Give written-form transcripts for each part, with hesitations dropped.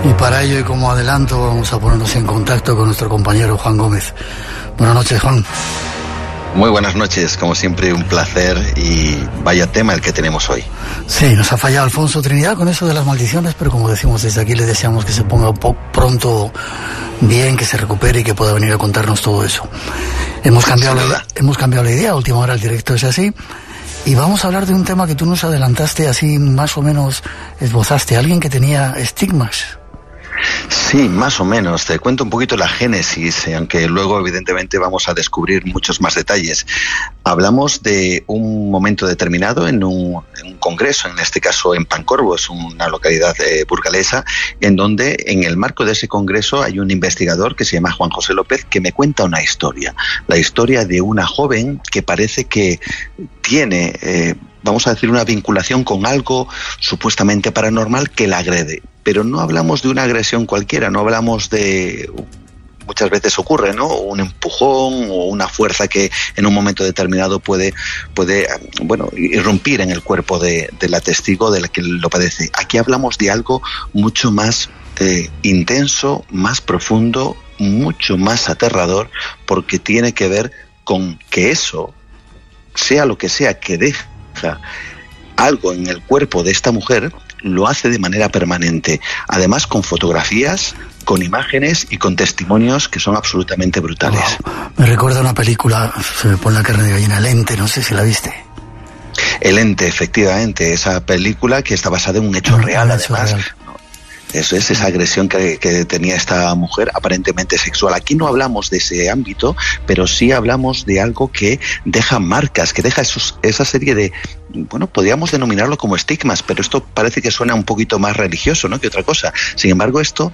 Y para ello, y como adelanto, vamos a ponernos en contacto con nuestro compañero Juan Gómez. Buenas noches, Juan. Muy buenas noches, como siempre un placer y vaya tema el que tenemos hoy. Sí, nos ha fallado Alfonso Trinidad con eso de las maldiciones, pero como decimos desde aquí, le deseamos que se ponga pronto bien, que se recupere y que pueda venir a contarnos todo eso. Hemos cambiado la idea, a última hora el directo es así, y vamos a hablar de un tema que tú nos adelantaste, así más o menos esbozaste, alguien que tenía estigmas. Sí, más o menos. Te cuento un poquito la génesis, aunque luego evidentemente vamos a descubrir muchos más detalles. Hablamos de un momento determinado en un congreso, en este caso en Pancorbo, es una localidad burgalesa, en donde en el marco de ese congreso hay un investigador que se llama Juan José López que me cuenta una historia. La historia de una joven que parece que tiene, vamos a decir, una vinculación con algo supuestamente paranormal que la agrede. Pero no hablamos de una agresión cualquiera, no hablamos de... Muchas veces ocurre, ¿no? Un empujón o una fuerza que en un momento determinado puede irrumpir en el cuerpo de la testigo, de la que lo padece. Aquí hablamos de algo mucho más intenso, más profundo, mucho más aterrador, porque tiene que ver con que eso, sea lo que sea que deja algo en el cuerpo de esta mujer, lo hace de manera permanente, además con fotografías, con imágenes y con testimonios que son absolutamente brutales. Wow. Me recuerda una película, se me pone la carne de gallina, El Ente, no sé si la viste. El Ente, efectivamente, esa película que está basada en un hecho real, además. Real. Eso es, esa agresión que tenía esta mujer, aparentemente sexual. Aquí no hablamos de ese ámbito, pero sí hablamos de algo que deja marcas, que deja esa serie de, podríamos denominarlo como estigmas, pero esto parece que suena un poquito más religioso, ¿no?, que otra cosa. Sin embargo, esto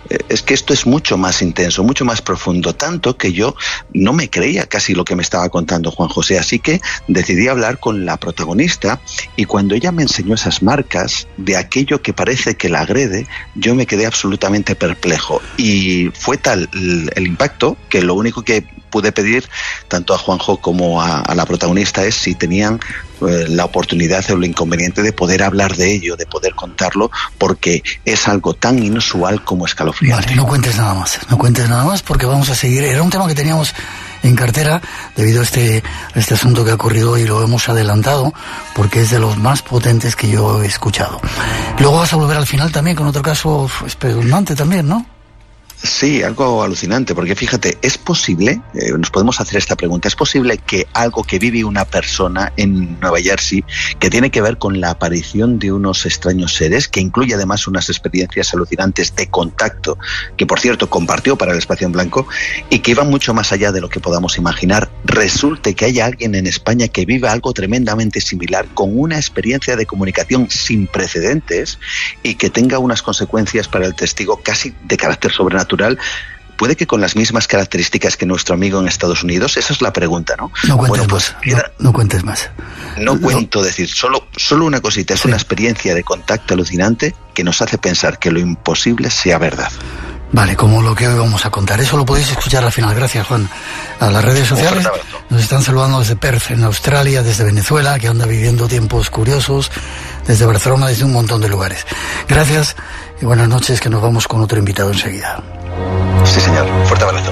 es mucho más intenso, mucho más profundo, tanto que yo no me creía casi lo que me estaba contando Juan José, así que decidí hablar con la protagonista y cuando ella me enseñó esas marcas de aquello que parece que la agrede, yo me quedé absolutamente perplejo y fue tal el impacto que lo único que pude pedir tanto a Juanjo como a la protagonista es si tenían la oportunidad o el inconveniente de poder hablar de ello, de poder contarlo, porque es algo tan inusual como escalofriante. Vale, no cuentes nada más porque vamos a seguir. Era un tema que teníamos en cartera debido a este asunto que ha ocurrido hoy y lo hemos adelantado porque es de los más potentes que yo he escuchado. Luego vas a volver al final también con otro caso espeluznante también, ¿no? Sí, algo alucinante, porque fíjate, es posible, nos podemos hacer esta pregunta, ¿es posible que algo que vive una persona en Nueva Jersey, que tiene que ver con la aparición de unos extraños seres, que incluye además unas experiencias alucinantes de contacto, que por cierto compartió para el Espacio en Blanco, y que iban mucho más allá de lo que podamos imaginar, resulte que haya alguien en España que vive algo tremendamente similar, con una experiencia de comunicación sin precedentes, y que tenga unas consecuencias para el testigo casi de carácter sobrenatural? Puede que con las mismas características que nuestro amigo en Estados Unidos. Esa es la pregunta, ¿no? No cuentes más. No cuentes más. No cuento decir, solo una cosita. Es una experiencia de contacto alucinante que nos hace pensar que lo imposible sea verdad. Vale, como lo que hoy vamos a contar. Eso lo podéis escuchar al final. Gracias, Juan. A las redes sociales nos están saludando desde Perth, en Australia, desde Venezuela, que anda viviendo tiempos curiosos, desde Barcelona, desde un montón de lugares. Gracias y buenas noches, que nos vamos con otro invitado enseguida. Sí, señor. Fuerte abrazo.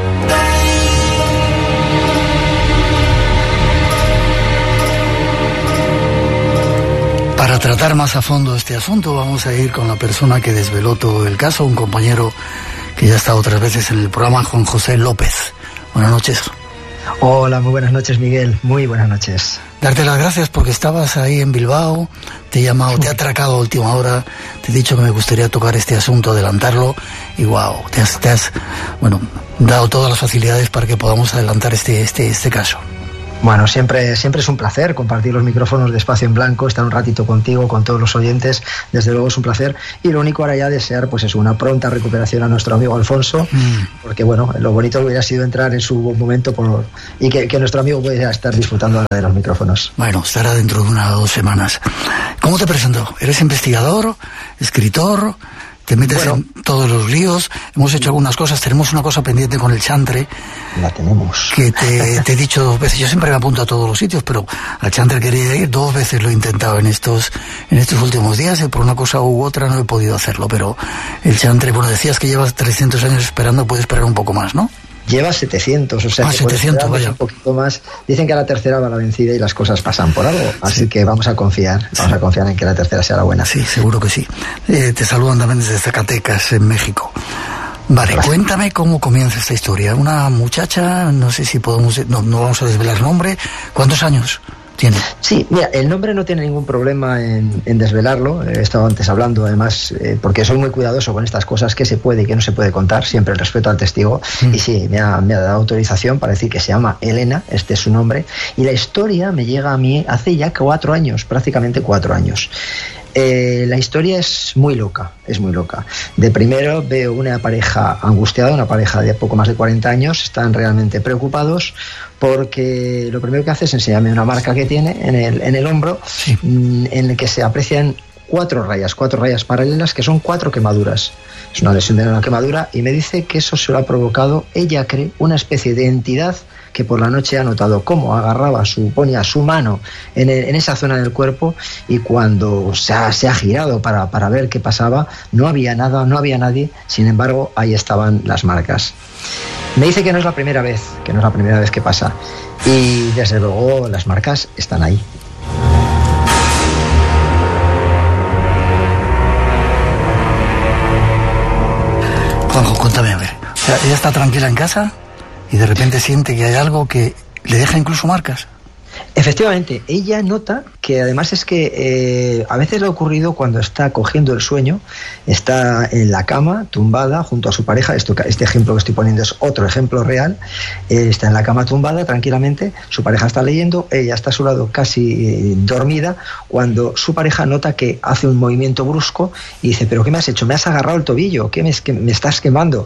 Para tratar más a fondo este asunto, vamos a ir con la persona que desveló todo el caso, un compañero que ya ha estado otras veces en el programa, Juan José López. Buenas noches. Hola, muy buenas noches, Miguel. Muy buenas noches. Darte las gracias porque estabas ahí en Bilbao, te he llamado, te he atracado a última hora, te he dicho que me gustaría tocar este asunto, adelantarlo, y wow, te has dado todas las facilidades para que podamos adelantar este caso. Bueno, siempre es un placer compartir los micrófonos de Espacio en Blanco, estar un ratito contigo, con todos los oyentes, desde luego es un placer. Y lo único ahora ya desear, pues es una pronta recuperación a nuestro amigo Alfonso, porque bueno, lo bonito hubiera sido entrar en su momento y que nuestro amigo pudiera estar disfrutando ahora de los micrófonos. Bueno, estará dentro de 1 o 2 semanas. ¿Cómo te presentó? ¿Eres investigador, escritor, te metes en todos los líos. Hemos hecho algunas cosas, tenemos una cosa pendiente con el chantre. La tenemos. Que te he dicho 2 veces, yo siempre me apunto a todos los sitios, pero al chantre quería ir, 2 veces lo he intentado en estos últimos días, y por una cosa u otra no he podido hacerlo, pero el chantre, bueno, decías que llevas 300 años esperando, puedes esperar un poco más, ¿no? Lleva 700, o sea, que 700, vaya. Un poquito más. Dicen que a la tercera va la vencida y las cosas pasan por algo, así que vamos a confiar en que la tercera sea la buena. Sí, seguro que sí. Te saludan también desde Zacatecas, en México. Vale, gracias. Cuéntame cómo comienza esta historia. Una muchacha, no sé si podemos, no vamos a desvelar nombre. ¿Cuántos años tiene? Sí, mira, el nombre no tiene ningún problema en desvelarlo. He estado antes hablando, además, porque soy muy cuidadoso con estas cosas, que se puede y que no se puede contar, siempre el respeto al testigo. Y sí, me ha dado autorización para decir que se llama Elena, este es su nombre, y la historia me llega a mí hace ya 4 años, prácticamente 4 años. La historia es muy loca. De primero veo una pareja angustiada, una pareja de poco más de 40 años, están realmente preocupados porque lo primero que hace es enseñarme una marca que tiene en el hombro, sí, en el que se aprecian 4 rayas paralelas, que son 4 quemaduras. Es una lesión de una quemadura, y me dice que eso se lo ha provocado, ella cree, una especie de entidad que por la noche ha notado cómo ponía su mano en esa zona del cuerpo, y cuando se ha girado para ver qué pasaba, no había nada, no había nadie, sin embargo ahí estaban las marcas. Me dice que no es la primera vez que pasa, y desde luego las marcas están ahí. Juanjo, cuéntame, a ver. O sea, ella está tranquila en casa y de repente siente que hay algo que le deja incluso marcas. Efectivamente, ella nota que además es que a veces le ha ocurrido cuando está cogiendo el sueño, está en la cama tumbada junto a su pareja. Este ejemplo que estoy poniendo es otro ejemplo real. Está en la cama tumbada tranquilamente, su pareja está leyendo, ella está a su lado casi dormida, cuando su pareja nota que hace un movimiento brusco y dice: ¿pero qué me has hecho? ¿Me has agarrado el tobillo? ¿Qué me estás quemando?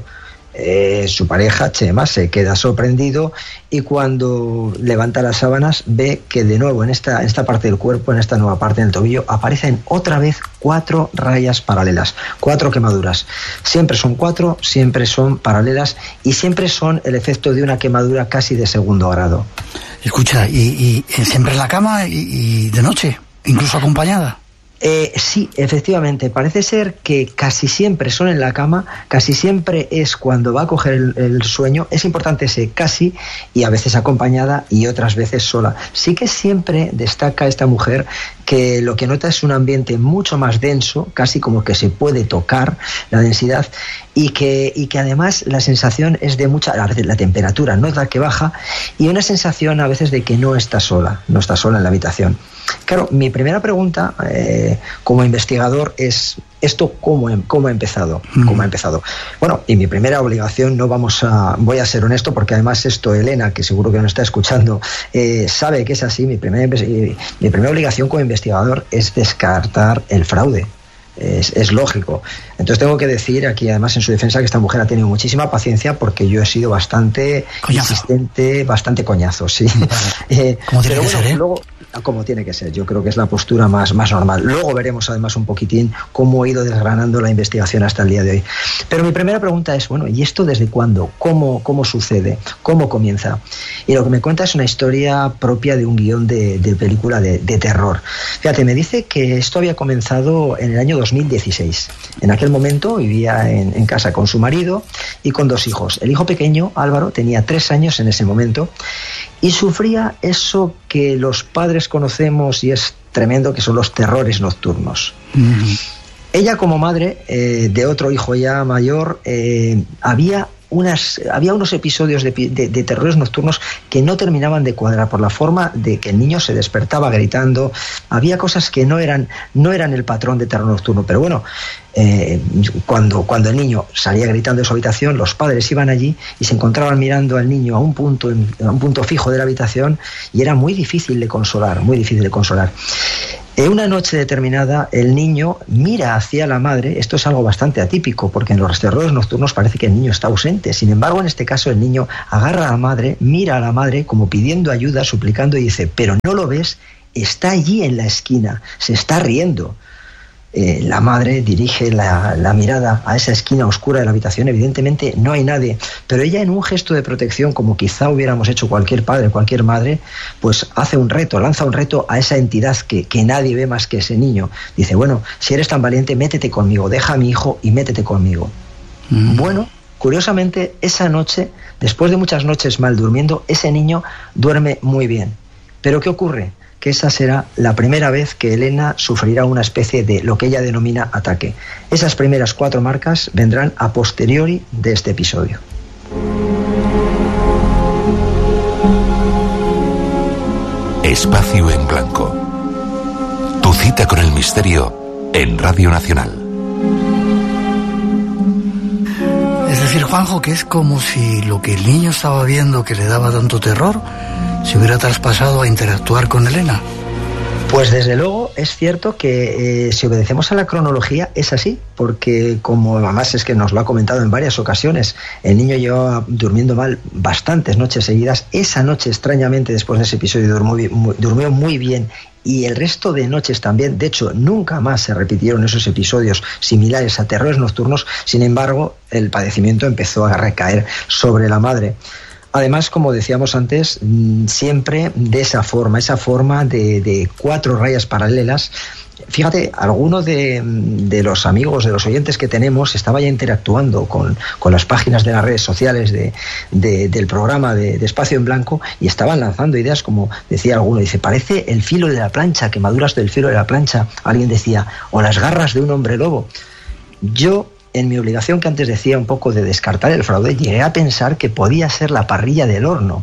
Su pareja, Chema, se queda sorprendido, y cuando levanta las sábanas ve que de nuevo en esta parte del cuerpo, en esta nueva parte del tobillo, aparecen otra vez 4 rayas paralelas, 4 quemaduras. Siempre son 4, siempre son paralelas, y siempre son el efecto de una quemadura casi de segundo grado. Escucha, ¿y siempre en la cama y de noche, incluso acompañada? Sí, efectivamente, parece ser que casi siempre son en la cama, casi siempre es cuando va a coger el sueño. Es importante ese casi, y a veces acompañada y otras veces sola. Sí que siempre destaca esta mujer que lo que nota es un ambiente mucho más denso, casi como que se puede tocar la densidad, y que además la sensación es de mucha, a veces la temperatura nota que baja, y una sensación a veces de que no está sola en la habitación. Claro, mi primera pregunta como investigador es: ¿esto cómo ha empezado? ¿Cómo ha empezado? Bueno, y mi primera obligación, voy a ser honesto, porque además esto Elena, que seguro que nos está escuchando, sabe que es así. Mi primera obligación como investigador es descartar el fraude. Es lógico. Entonces tengo que decir aquí, además, en su defensa, que esta mujer ha tenido muchísima paciencia, porque yo he sido bastante insistente, bastante coñazo, sí. ¿Cómo tiene que ser, luego, como tiene que ser, yo creo que es la postura más normal. Luego veremos además un poquitín cómo he ido desgranando la investigación hasta el día de hoy. Pero mi primera pregunta es: bueno, ¿y esto desde cuándo? ¿Cómo sucede? ¿Cómo comienza? Y lo que me cuenta es una historia propia de un guión de película de terror. Fíjate, me dice que esto había comenzado en el año 2016. En aquel momento vivía en casa con su marido y con 2 hijos. El hijo pequeño, Álvaro, tenía 3 años en ese momento, y sufría eso que los padres conocemos y es tremendo, que son los terrores nocturnos. Ella, como madre de otro hijo ya mayor, había unos episodios de terrores nocturnos que no terminaban de cuadrar por la forma de que el niño se despertaba gritando. Había cosas que no eran el patrón de terror nocturno, pero bueno, cuando el niño salía gritando de su habitación, los padres iban allí y se encontraban mirando al niño a un punto fijo de la habitación, y era muy difícil de consolar. En una noche determinada, el niño mira hacia la madre. Esto es algo bastante atípico, porque en los terrores nocturnos parece que el niño está ausente. Sin embargo, en este caso, el niño agarra a la madre, mira a la madre como pidiendo ayuda, suplicando, y dice: ¿pero no lo ves? Está allí en la esquina, se está riendo. la madre dirige la mirada a esa esquina oscura de la habitación. Evidentemente no hay nadie, pero ella, en un gesto de protección, como quizá hubiéramos hecho cualquier padre, cualquier madre, pues hace un reto, lanza un reto a esa entidad que nadie ve más que ese niño. Dice, bueno, si eres tan valiente, métete conmigo, deja a mi hijo y métete conmigo. Bueno, curiosamente, esa noche, después de muchas noches mal durmiendo, ese niño duerme muy bien. Pero ¿qué ocurre? Que esa será la primera vez que Elena sufrirá una especie de lo que ella denomina ataque. Esas primeras 4 marcas vendrán a posteriori de este episodio. Espacio en Blanco. Tu cita con el misterio en Radio Nacional. Es decir, Juanjo, que es como si lo que el niño estaba viendo que le daba tanto terror se hubiera traspasado a interactuar con Elena. Pues desde luego es cierto que si obedecemos a la cronología es así, porque como además es que nos lo ha comentado en varias ocasiones, el niño llevaba durmiendo mal bastantes noches seguidas. Esa noche, extrañamente, después de ese episodio durmió muy bien, y el resto de noches también. De hecho, nunca más se repitieron esos episodios similares a terrores nocturnos. Sin embargo, el padecimiento empezó a recaer sobre la madre. Además, como decíamos antes, siempre de esa forma de 4 rayas paralelas. Fíjate, alguno de los amigos, de los oyentes que tenemos, estaba ya interactuando con las páginas de las redes sociales del programa de Espacio en Blanco, y estaban lanzando ideas, como decía alguno, dice, parece el filo de la plancha, quemaduras del filo de la plancha. Alguien decía, o las garras de un hombre lobo. Yo, en mi obligación, que antes decía un poco de descartar el fraude, llegué a pensar que podía ser la parrilla del horno.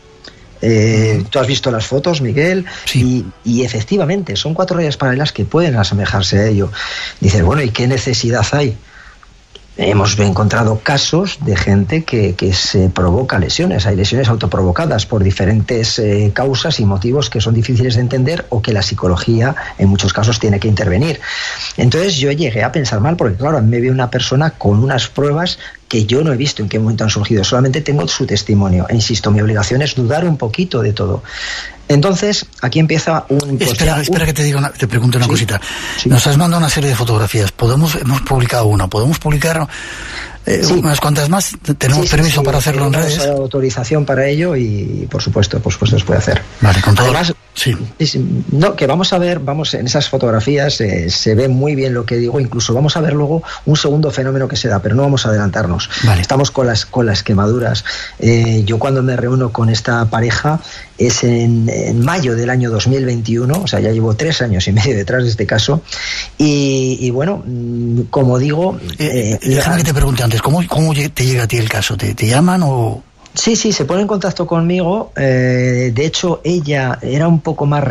Tú has visto las fotos, Miguel, sí. y efectivamente son 4 rayas paralelas que pueden asemejarse a ello. Dices, bueno, ¿y qué necesidad hay? Hemos encontrado casos de gente que se provoca lesiones. Hay lesiones autoprovocadas por diferentes causas y motivos que son difíciles de entender, o que la psicología en muchos casos tiene que intervenir. Entonces yo llegué a pensar mal, porque claro, a mí me ve una persona con unas pruebas que yo no he visto en qué momento han surgido, solamente tengo su testimonio. E insisto, mi obligación es dudar un poquito de todo. Entonces, aquí empieza un... Espera que te pregunte una cosita. Sí. Nos has mandado una serie de fotografías. Hemos publicado una. ¿Podemos publicar unas cuantas más? ¿Tenemos permiso para hacerlo en redes? Tenemos autorización para ello y, por supuesto, se puede hacer. Vale, con todo. Además, sí. No, que vamos a ver, en esas fotografías se ve muy bien lo que digo. Incluso vamos a ver luego un segundo fenómeno que se da, pero no vamos a adelantarnos. Vale. Estamos con las quemaduras. Yo, cuando me reúno con esta pareja, es en mayo del año 2021, o sea, ya llevo 3 años y medio detrás de este caso, y bueno, como digo... déjame que te pregunte antes, ¿cómo te llega a ti el caso? ¿Te llaman o...? Sí, se pone en contacto conmigo. De hecho, ella era un poco más...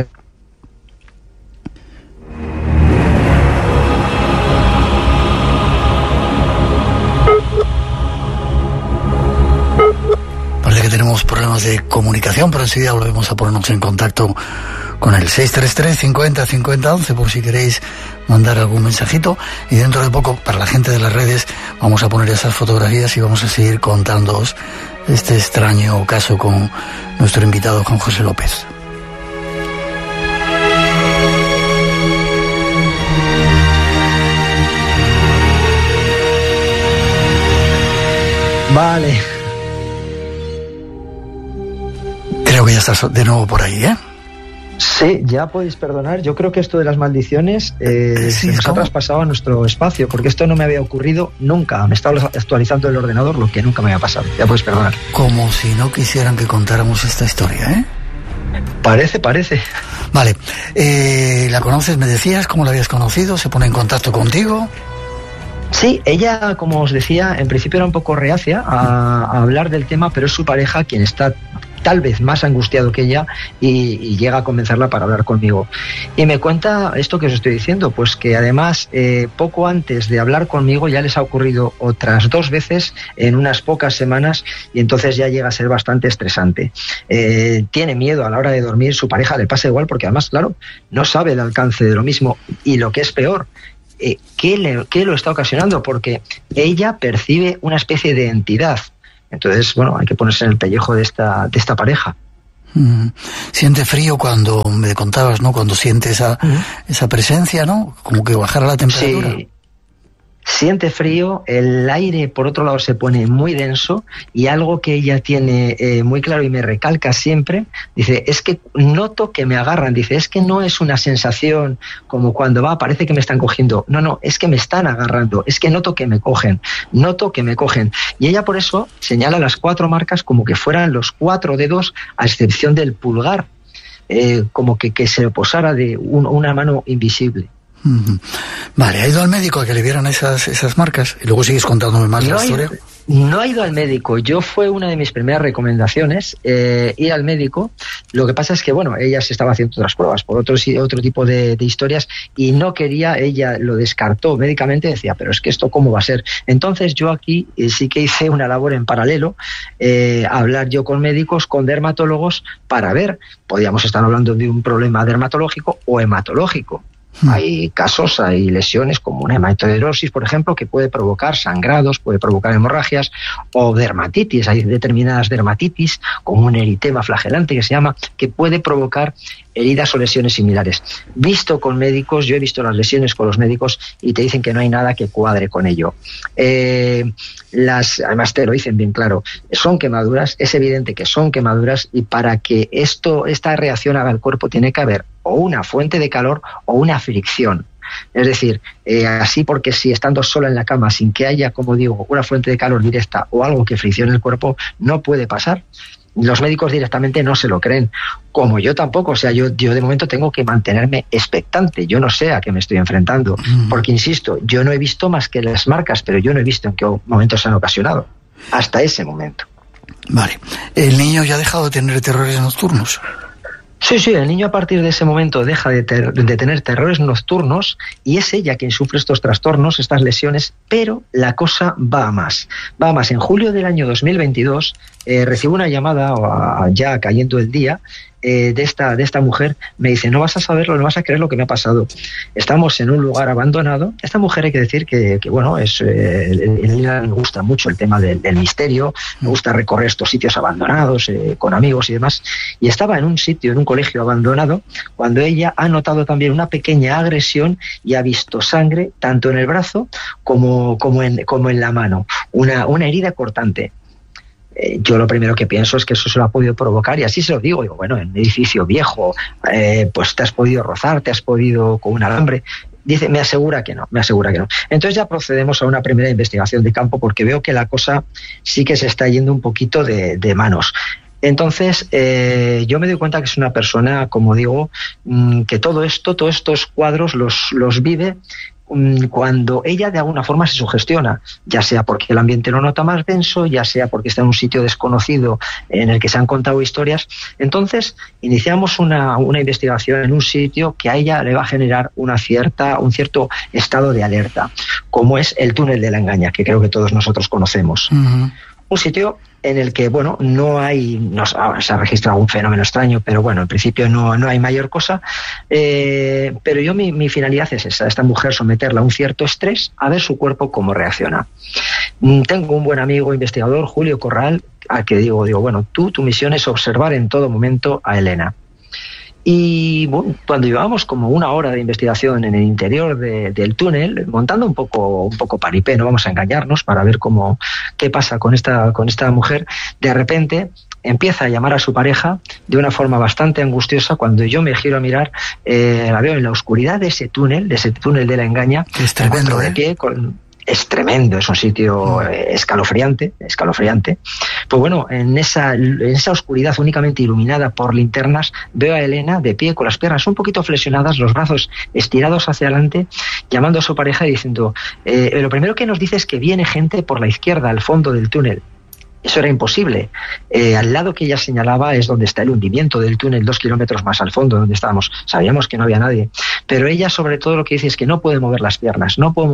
Parece que tenemos problemas de comunicación, pero enseguida volvemos a ponernos en contacto con el 633 50 50 11 por si queréis mandar algún mensajito. Y dentro de poco, para la gente de las redes, vamos a poner esas fotografías y vamos a seguir contándoos este extraño caso con nuestro invitado Juan José López. Vale. Creo que ya estás de nuevo por ahí, ¿eh? Sí, ya podéis perdonar. Yo creo que esto de las maldiciones se nos ha traspasado a nuestro espacio, porque esto no me había ocurrido nunca. Me estaba actualizando el ordenador, lo que nunca me había pasado. Ya podéis perdonar. Como si no quisieran que contáramos esta historia, ¿eh? Parece. Vale. ¿La conoces, me decías? ¿Cómo la habías conocido? ¿Se pone en contacto contigo? Sí, ella, como os decía, en principio era un poco reacia a hablar del tema, pero es su pareja quien está tal vez más angustiado que ella y llega a convencerla para hablar conmigo. Y me cuenta esto que os estoy diciendo, pues que además poco antes de hablar conmigo ya les ha ocurrido otras 2 veces en unas pocas semanas, y entonces ya llega a ser bastante estresante. Tiene miedo a la hora de dormir, su pareja le pasa igual, porque además, claro, no sabe el alcance de lo mismo, y lo que es peor, ¿qué lo está ocasionando? Porque ella percibe una especie de entidad. Entonces, bueno, hay que ponerse en el pellejo de esta pareja. Siente frío cuando me contabas, ¿no? Cuando siente esa presencia, ¿no? Como que bajara la temperatura. Sí. Siente frío, el aire por otro lado se pone muy denso, y algo que ella tiene muy claro y me recalca siempre, dice, es que noto que me agarran, dice, es que no es una sensación como cuando parece que me están cogiendo, no, es que me están agarrando, es que noto que me cogen, y ella por eso señala las 4 marcas como que fueran los 4 dedos, a excepción del pulgar, como que se posara de una mano invisible. Vale, ¿ha ido al médico a que le vieran esas marcas? Y luego sigues contándome más la historia. No ha ido al médico. Fue una de mis primeras recomendaciones, ir al médico. Lo que pasa es que, bueno, ella se estaba haciendo otras pruebas por otro tipo de historias, y no quería, ella lo descartó médicamente, decía, pero es que esto ¿cómo va a ser? Entonces yo aquí sí que hice una labor en paralelo, hablar yo con médicos, con dermatólogos, para ver, podíamos estar hablando de un problema dermatológico o hematológico. Hay casos, hay lesiones como una hematoidrosis, por ejemplo, que puede provocar sangrados, puede provocar hemorragias, o dermatitis. Hay determinadas dermatitis, como un eritema flagelante que se llama, que puede provocar heridas o lesiones similares. Visto con médicos, yo he visto las lesiones con los médicos y te dicen que no hay nada que cuadre con ello. Además te lo dicen bien claro, son quemaduras, es evidente que son quemaduras, y para que esta reacción haga el cuerpo tiene que haber o una fuente de calor o una fricción. Es decir, así porque si estando sola en la cama sin que haya, como digo, una fuente de calor directa o algo que friccione el cuerpo, no puede pasar. Los médicos directamente no se lo creen, como yo tampoco. O sea, yo de momento tengo que mantenerme expectante, yo no sé a qué me estoy enfrentando, porque insisto, yo no he visto más que las marcas, pero yo no he visto en qué momento se han ocasionado, hasta ese momento. Vale, ¿el niño ya ha dejado de tener terrores nocturnos? Sí, el niño a partir de ese momento deja de tener terrores nocturnos, y es ella quien sufre estos trastornos, estas lesiones, pero la cosa va a más. En julio del año 2022 recibo una llamada, ya cayendo el día, de esta mujer. Me dice, no vas a saberlo, no vas a creer lo que me ha pasado. Estamos en un lugar abandonado. Esta mujer, hay que decir que bueno, le gusta mucho el tema del misterio, me gusta recorrer estos sitios abandonados con amigos y demás, y estaba en un sitio, en un colegio abandonado, cuando ella ha notado también una pequeña agresión y ha visto sangre tanto en el brazo como en la mano, una herida cortante. Yo lo primero que pienso es que eso se lo ha podido provocar, y así se lo digo, bueno, en un edificio viejo, pues te has podido rozar, te has podido con un alambre. Dice, me asegura que no. Entonces ya procedemos a una primera investigación de campo, porque veo que la cosa sí que se está yendo un poquito de manos. Entonces yo me doy cuenta que es una persona, como digo, que todos estos cuadros los vive cuando ella de alguna forma se sugestiona, ya sea porque el ambiente lo nota más denso, ya sea porque está en un sitio desconocido en el que se han contado historias. Entonces iniciamos una investigación en un sitio que a ella le va a generar un cierto estado de alerta, como es el túnel de la Engaña, que creo que todos nosotros conocemos. Un sitio en el que, bueno, no se ha registrado un fenómeno extraño, pero bueno, en principio no hay mayor cosa. Pero yo mi finalidad es esa, esta mujer someterla a un cierto estrés, a ver su cuerpo cómo reacciona. Tengo un buen amigo investigador, Julio Corral, al que digo, bueno, tu misión es observar en todo momento a Elena. Y bueno, cuando llevábamos como una hora de investigación en el interior del túnel, montando un poco paripé, no vamos a engañarnos, para ver qué pasa con esta mujer, de repente empieza a llamar a su pareja de una forma bastante angustiosa. Cuando yo me giro a mirar, la veo en la oscuridad de ese túnel de la Engaña, es tremendo, de pie es tremendo, es un sitio escalofriante. Pues bueno, en esa oscuridad únicamente iluminada por linternas, veo a Elena de pie con las piernas un poquito flexionadas, los brazos estirados hacia adelante, llamando a su pareja y diciendo, lo primero que nos dice es que viene gente por la izquierda, al fondo del túnel. Eso era imposible. Al lado que ella señalaba es donde está el hundimiento del túnel, 2 kilómetros más al fondo donde estábamos. Sabíamos que no había nadie. Pero ella, sobre todo, lo que dice es que no puede mover las piernas.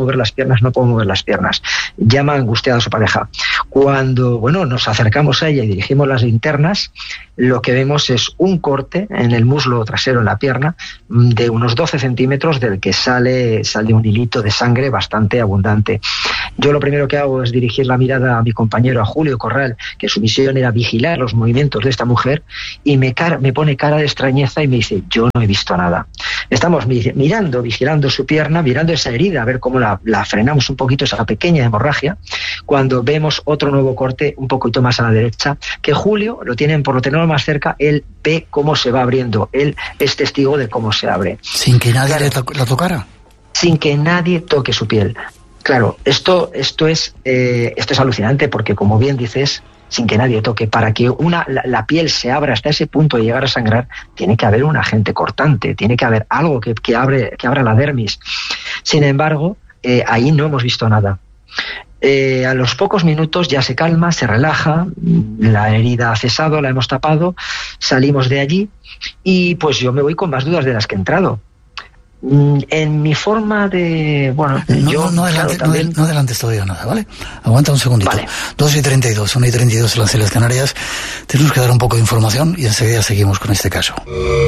Llama angustiada a su pareja. Cuando, nos acercamos a ella y dirigimos las linternas, lo que vemos es un corte en el muslo trasero, en la pierna, de unos 12 centímetros, del que sale un hilito de sangre bastante abundante. Yo lo primero que hago es dirigir la mirada a mi compañero, a Julio Corral, que su misión era vigilar los movimientos de esta mujer, y me pone cara de extrañeza y me dice, yo no he visto nada. Estamos mirando, vigilando su pierna, mirando esa herida, a ver cómo la frenamos un poquito, esa pequeña hemorragia, cuando vemos otro nuevo corte un poquito más a la derecha, que Julio, por lo tenerlo más cerca, él ve cómo se va abriendo, él es testigo de cómo se abre. ¿Sin que nadie la tocara? Sin que nadie toque su piel. Claro, esto es alucinante porque, como bien dices, sin que nadie toque, para que la piel se abra hasta ese punto de llegar a sangrar, tiene que haber un agente cortante, tiene que haber algo que abra la dermis. Sin embargo, ahí no hemos visto nada. A los pocos minutos ya se calma, se relaja, la herida ha cesado, la hemos tapado, salimos de allí y pues yo me voy con más dudas de las que he entrado. En mi forma de... Bueno, no adelantes todavía nada, ¿vale? Aguanta un segundito. Vale. 2:32, 1:32 en las Islas Canarias. Tenemos que dar un poco de información y enseguida seguimos con este caso.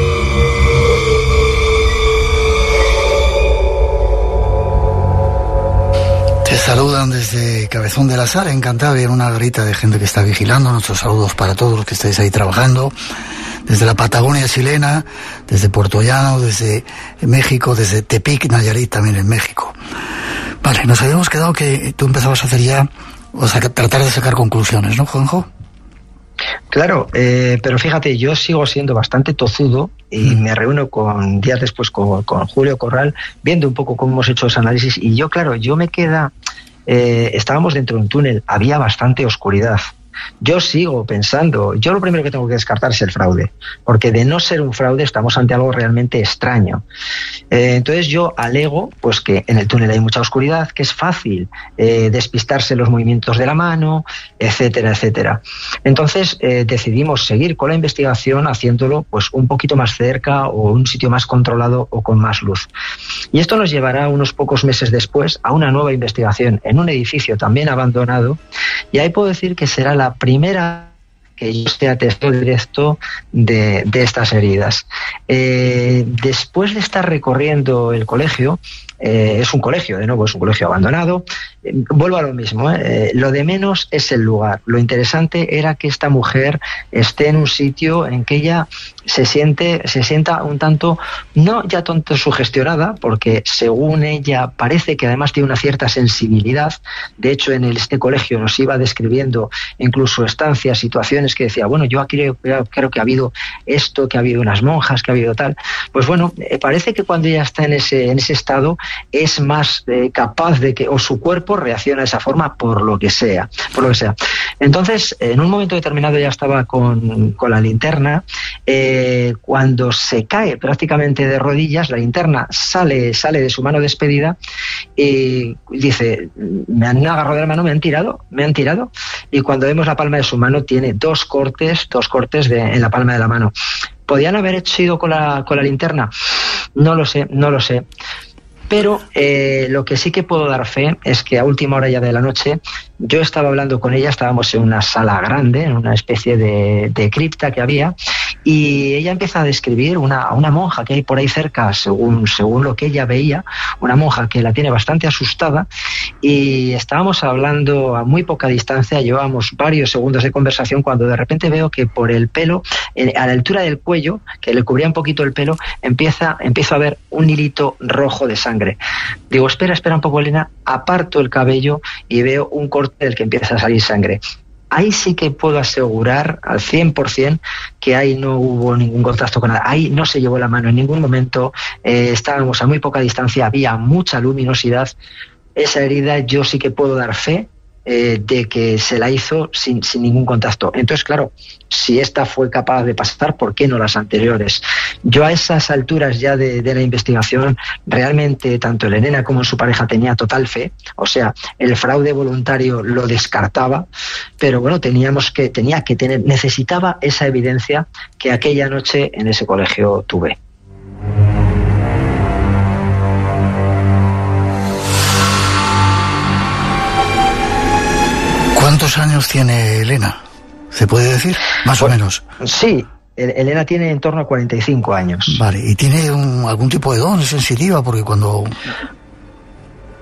Te saludan desde Cabezón de la Sal, en Cantabria, una garita de gente que está vigilando. Nuestros saludos para todos los que estáis ahí trabajando. Desde la Patagonia chilena, desde Puerto Llano, desde México, desde Tepic, Nayarit, también en México. Vale, nos habíamos quedado que tú empezabas a hacer ya, tratar de sacar conclusiones, ¿no, Juanjo? Claro, pero fíjate, yo sigo siendo bastante tozudo y me reúno días después con Julio Corral, viendo un poco cómo hemos hecho ese análisis, y yo me queda... estábamos dentro de un túnel, había bastante oscuridad. Yo sigo pensando, yo lo primero que tengo que descartar es el fraude, porque de no ser un fraude estamos ante algo realmente extraño. Entonces yo alego pues que en el túnel hay mucha oscuridad, que es fácil despistarse los movimientos de la mano, etcétera, etcétera. Entonces decidimos seguir con la investigación haciéndolo pues un poquito más cerca o un sitio más controlado o con más luz. Y esto nos llevará unos pocos meses después a una nueva investigación en un edificio también abandonado, y ahí puedo decir que será la primera que yo sea testigo directo de estas heridas. Después de estar recorriendo el colegio, es un colegio, de nuevo, es un colegio abandonado. Vuelvo a lo mismo, lo de menos es el lugar. Lo interesante era que esta mujer esté en un sitio en que ella se sienta un tanto, no ya tanto sugestionada, porque según ella parece que además tiene una cierta sensibilidad. De hecho, en este colegio nos iba describiendo incluso estancias, situaciones que decía, bueno, yo aquí creo que ha habido esto, que ha habido unas monjas, que ha habido tal. Pues bueno, parece que cuando ella está en ese estado es más capaz de que, o su cuerpo reacciona de esa forma por lo que sea. Entonces, en un momento determinado ella estaba con la linterna, cuando se cae prácticamente de rodillas, la linterna sale de su mano despedida y dice, me han agarrado de la mano, me han tirado, y cuando vemos la palma de su mano tiene dos cortes en la palma de la mano. ¿Podían haber sido con la linterna? No lo sé. Pero lo que sí que puedo dar fe es que a última hora ya de la noche yo estaba hablando con ella, estábamos en una sala grande, en una especie de cripta que había, y ella empieza a describir una monja que hay por ahí cerca, según lo que ella veía, una monja que la tiene bastante asustada, y estábamos hablando a muy poca distancia, llevábamos varios segundos de conversación, cuando de repente veo que por el pelo, a la altura del cuello, que le cubría un poquito el pelo, empiezo a ver un hilito rojo de sangre. Digo, espera un poco, Elena, aparto el cabello y veo un corte del que empieza a salir sangre. Ahí sí que puedo asegurar al 100% que ahí no hubo ningún contacto con nada. Ahí no se llevó la mano en ningún momento, estábamos a muy poca distancia, había mucha luminosidad. Esa herida yo sí que puedo dar fe de que se la hizo sin ningún contacto. Entonces, claro, si esta fue capaz de pasar, ¿por qué no las anteriores? Yo a esas alturas ya de la investigación, realmente tanto Elena como su pareja tenía total fe, o sea, el fraude voluntario lo descartaba, pero bueno, necesitaba esa evidencia que aquella noche en ese colegio tuve. ¿Cuántos años tiene Elena? ¿Se puede decir? Más o menos. Sí, Elena tiene en torno a 45 años. Vale, ¿y tiene algún tipo de don? ¿Es sensitiva? Porque cuando...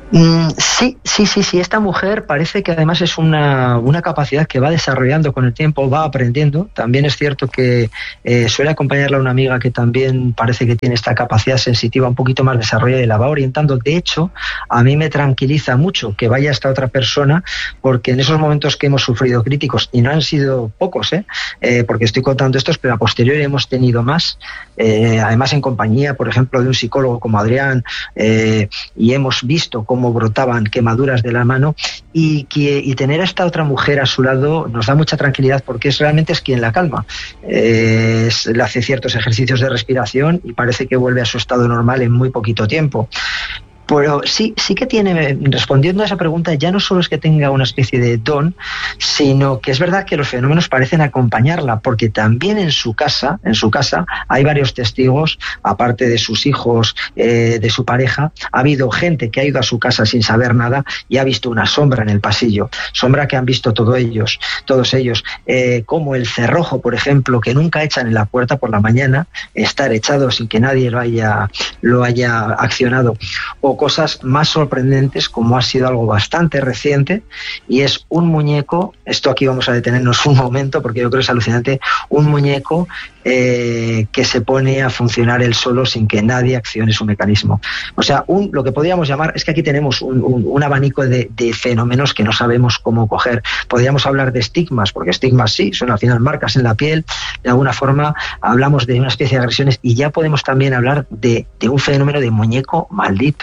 Sí. Esta mujer parece que además es una capacidad que va desarrollando con el tiempo, va aprendiendo. También es cierto que suele acompañarla una amiga que también parece que tiene esta capacidad sensitiva un poquito más desarrollada y la va orientando. De hecho, a mí me tranquiliza mucho que vaya esta otra persona, porque en esos momentos que hemos sufrido críticos, y no han sido pocos, porque estoy contando estos, pero a posteriori hemos tenido más, además en compañía, por ejemplo, de un psicólogo como Adrián, y hemos visto cómo brotaban quemaduras de la mano, y tener a esta otra mujer a su lado nos da mucha tranquilidad, porque realmente es quien la calma. Le hace ciertos ejercicios de respiración y parece que vuelve a su estado normal en muy poquito tiempo. Pero sí que tiene, respondiendo a esa pregunta, ya no solo es que tenga una especie de don, sino que es verdad que los fenómenos parecen acompañarla, porque también en su casa hay varios testigos, aparte de sus hijos, de su pareja. Ha habido gente que ha ido a su casa sin saber nada y ha visto una sombra en el pasillo, sombra que han visto todos ellos, como el cerrojo, por ejemplo, que nunca echan en la puerta por la mañana, estar echado sin que nadie lo haya accionado, o cosas más sorprendentes, como ha sido algo bastante reciente, y es un muñeco. Esto aquí vamos a detenernos un momento porque yo creo que es alucinante. Un muñeco que se pone a funcionar él solo sin que nadie accione su mecanismo. O sea, lo que podríamos llamar, es que aquí tenemos un abanico de fenómenos que no sabemos cómo coger. Podríamos hablar de estigmas, porque estigmas sí, son al final marcas en la piel. De alguna forma hablamos de una especie de agresiones, y ya podemos también hablar de un fenómeno de muñeco maldito.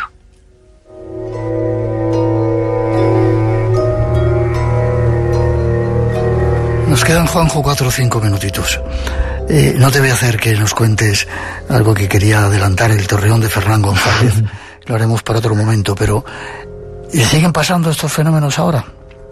Nos quedan, Juanjo, 4 o 5 minutitos. No te voy a hacer que nos cuentes algo que quería adelantar, el Torreón de Ferran González. Lo haremos para otro momento, pero ¿siguen pasando estos fenómenos ahora?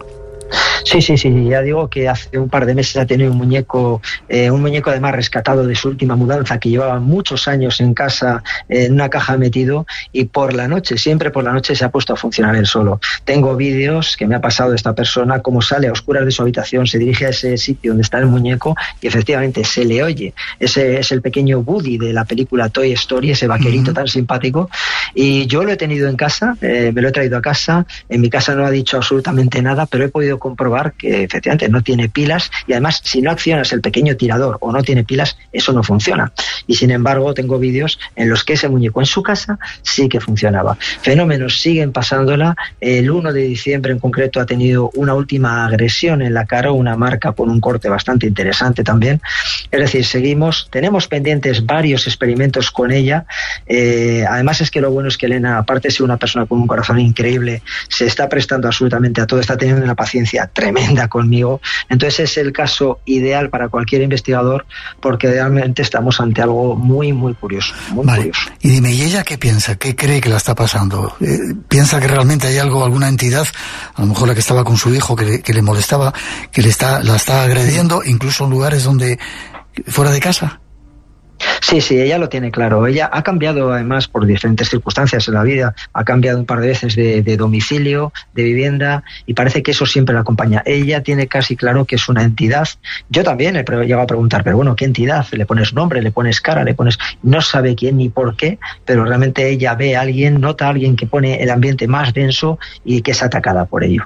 Sí, ya digo que hace un par de meses ha tenido un muñeco además rescatado de su última mudanza, que llevaba muchos años en casa, en una caja metido, y siempre por la noche se ha puesto a funcionar él solo. Tengo vídeos que me ha pasado de esta persona, cómo sale a oscuras de su habitación, se dirige a ese sitio donde está el muñeco y efectivamente se le oye. Ese es el pequeño Woody de la película Toy Story, ese vaquerito tan simpático, y yo lo he tenido en casa, me lo he traído a casa. En mi casa no ha dicho absolutamente nada, pero he podido comprobar que efectivamente no tiene pilas, y además si no accionas el pequeño tirador o no tiene pilas, eso no funciona. Y sin embargo tengo vídeos en los que ese muñeco en su casa sí que funcionaba. Fenómenos siguen pasándola. El 1 de diciembre en concreto ha tenido una última agresión en la cara, una marca con un corte bastante interesante también. Es decir, tenemos pendientes varios experimentos con ella. Además es que lo bueno es que Elena, aparte de ser una persona con un corazón increíble, se está prestando absolutamente a todo, está teniendo una paciencia tremenda conmigo. Entonces es el caso ideal para cualquier investigador, porque realmente estamos ante algo muy, muy curioso. Curioso. Y dime, ¿y ella qué piensa? ¿Qué cree que la está pasando? ¿Piensa que realmente hay alguna entidad, a lo mejor la que estaba con su hijo, que le molestaba, que la está agrediendo, incluso en lugares donde fuera de casa? Sí, ella lo tiene claro. Ella ha cambiado además por diferentes circunstancias en la vida. Ha cambiado un par de veces de domicilio, de vivienda, y parece que eso siempre la acompaña. Ella tiene casi claro que es una entidad. Yo también he llegado a preguntar, pero bueno, ¿qué entidad? Le pones nombre, le pones cara, no sabe quién ni por qué, pero realmente ella ve a alguien, nota a alguien que pone el ambiente más denso y que es atacada por ello.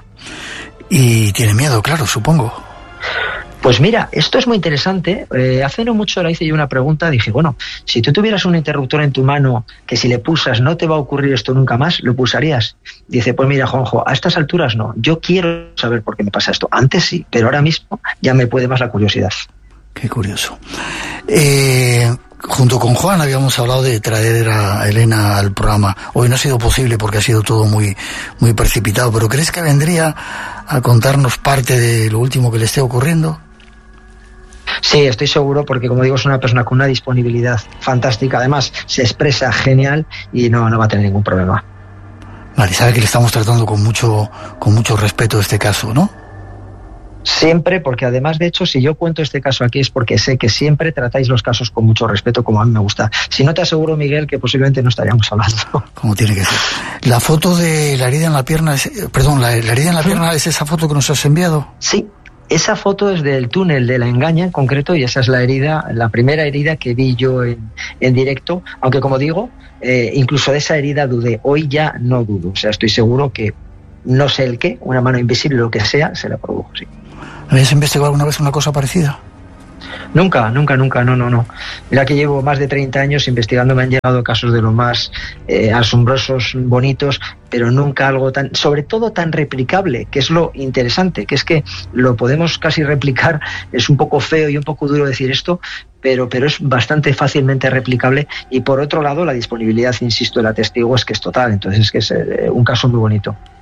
Y tiene miedo, claro, supongo. Pues mira, esto es muy interesante. Hace no mucho le hice yo una pregunta, dije, bueno, si tú tuvieras un interruptor en tu mano que si le pulsas no te va a ocurrir esto nunca más, ¿lo pulsarías? Dice, pues mira, Juanjo, a estas alturas no. Yo quiero saber por qué me pasa esto. Antes sí, pero ahora mismo ya me puede más la curiosidad. Qué curioso. Junto con Juan habíamos hablado de traer a Elena al programa. Hoy no ha sido posible porque ha sido todo muy, muy precipitado, pero ¿crees que vendría a contarnos parte de lo último que le esté ocurriendo? Sí, estoy seguro, porque como digo, es una persona con una disponibilidad fantástica. Además, se expresa genial y no va a tener ningún problema. Vale, sabe que le estamos tratando con mucho respeto este caso, ¿no? Siempre, porque además, de hecho, si yo cuento este caso aquí es porque sé que siempre tratáis los casos con mucho respeto, como a mí me gusta. Si no, te aseguro, Miguel, que posiblemente no estaríamos hablando. Como tiene que ser. La foto de la herida en la pierna, la herida en la pierna es esa foto que nos has enviado. Sí. Esa foto es del túnel de La Engaña en concreto, y esa es la primera herida que vi yo en directo, aunque como digo, incluso de esa herida dudé. Hoy ya no dudo, o sea, estoy seguro que no sé el qué, una mano invisible, lo que sea, se la produjo, sí. ¿Habías investigado alguna vez una cosa parecida? Nunca, no. Mira que llevo más de 30 años investigando, me han llegado casos de lo más asombrosos, bonitos, pero nunca algo tan, sobre todo tan replicable, que es lo interesante, que es que lo podemos casi replicar. Es un poco feo y un poco duro decir esto, pero es bastante fácilmente replicable, y por otro lado la disponibilidad, insisto, del testigo es que es total, entonces es que es un caso muy bonito.